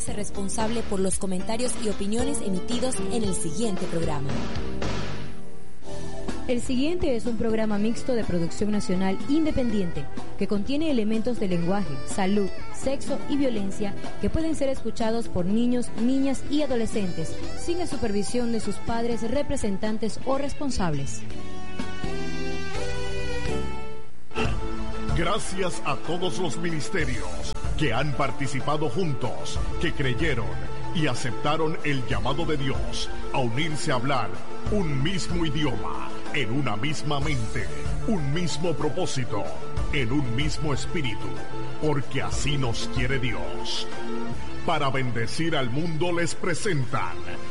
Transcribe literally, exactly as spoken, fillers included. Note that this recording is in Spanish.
hace responsable por los comentarios y opiniones emitidos en el siguiente programa. El siguiente es un programa mixto de producción nacional independiente que contiene elementos de lenguaje, salud, sexo y violencia que pueden ser escuchados por niños, niñas y adolescentes sin la supervisión de sus padres, representantes o responsables. Gracias a todos los ministerios que han participado juntos, que creyeron y aceptaron el llamado de Dios a unirse a hablar un mismo idioma, en una misma mente, un mismo propósito, en un mismo espíritu, porque así nos quiere Dios. Para bendecir al mundo les presentan